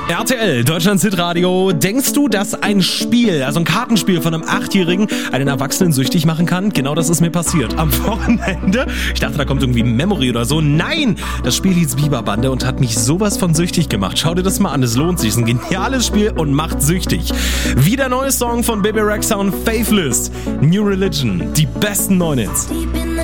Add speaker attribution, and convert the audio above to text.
Speaker 1: RTL, Deutschlands Hitradio. Denkst du, dass ein Spiel, also ein Kartenspiel von einem 8-Jährigen einen Erwachsenen süchtig machen kann? Genau das ist mir passiert. Am Wochenende. Ich dachte, da kommt irgendwie Memory oder so. Nein! Das Spiel hieß Biberbande und hat mich sowas von süchtig gemacht. Schau dir das mal an, es lohnt sich. Es ist ein geniales Spiel und macht süchtig. Wie der neue Song von Bebe Rexha und Faithless. New Religion. Die besten 9 Hits.